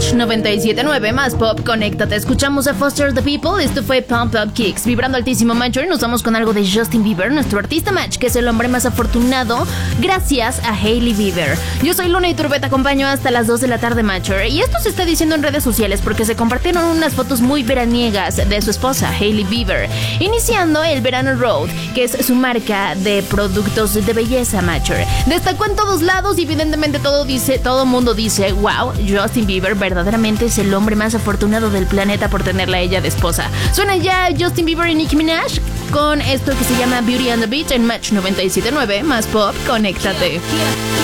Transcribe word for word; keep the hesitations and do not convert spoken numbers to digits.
Match noventa y siete punto nueve más pop, conéctate. Escuchamos a Foster the People. Esto fue Pump Up Kicks. Vibrando altísimo, Matcher. Nos vamos con algo de Justin Bieber, nuestro artista Match, que es el hombre más afortunado gracias a Hailey Bieber. Yo soy Luna y Turbe, te acompaño hasta las dos de la tarde, Matcher. Y esto se está diciendo en redes sociales porque se compartieron unas fotos muy veraniegas de su esposa, Hailey Bieber, iniciando el Verano Road, que es su marca de productos de belleza, Matcher. Destacó en todos lados y evidentemente todo dice, todo mundo dice, wow, Justin Bieber verdaderamente es el hombre más afortunado del planeta por tenerla a ella de esposa. Suena ya Justin Bieber y Nicki Minaj con esto que se llama Beauty and the Beat en Match noventa y siete punto nueve más pop, conéctate.